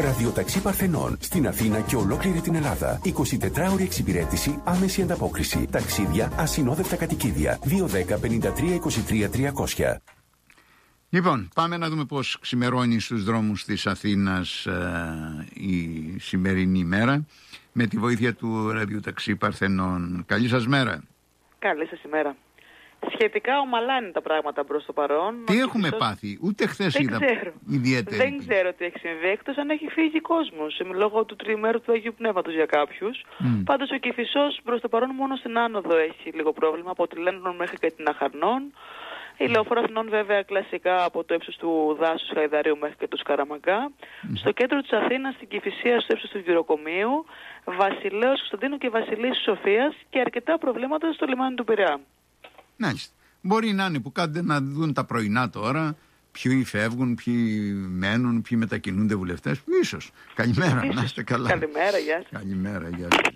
Ραδιοταξί Παρθενών. Στην Αθήνα και ολόκληρη την Ελλάδα. 24ωρη εξυπηρέτηση, άμεση ανταπόκριση. Ταξίδια, ασυνόδευτα κατοικίδια. 210 53 23 300. Λοιπόν, πάμε να δούμε πώς ξημερώνει στους δρόμους της Αθήνας η σημερινή ημέρα με τη βοήθεια του Ραδιοταξί Παρθενών. Καλή σας μέρα. Καλή σας ημέρα. Σχετικά ομαλά είναι τα πράγματα προς το παρόν. Τι έχουμε πάθει, ούτε χθες είδα ιδιαίτερη. Δεν ξέρω τι έχει συμβεί, εκτός αν έχει φύγει κόσμος λόγω του τριημέρου του Αγίου Πνεύματος για κάποιους. Πάντως ο Κηφισός προς το παρόν μόνο στην άνοδο έχει λίγο πρόβλημα, από τη Λένωνο μέχρι και την Αχαρνών. Η Λεωφόρο Αθηνών βέβαια κλασικά από το ύψος του δάσους Χαϊδαρίου μέχρι και του Σκαραμαγκά. Στο κέντρο της Αθήνας, στην Κηφισία, στο ύψος του Γυροκομείου, Βασιλέως Κωνσταντίνου και Βασιλής Σοφίας και αρκετά προβλήματα στο λιμάνι του Πειραιά. Μάλιστα. Μπορεί να είναι που κάντε να δουν τα πρωινά τώρα, ποιοι φεύγουν, ποιοι μένουν, ποιοι μετακινούνται βουλευτές. Ίσως. Καλημέρα, να είστε καλά. Καλημέρα, γεια σας. Καλημέρα, γεια σας.